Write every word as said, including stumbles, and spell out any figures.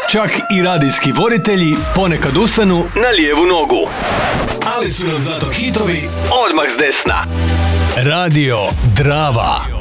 Čak i radijski voditelji ponekad ustanu na lijevu nogu. Ali su nam zato hitovi odmah s desna. Radio Drava.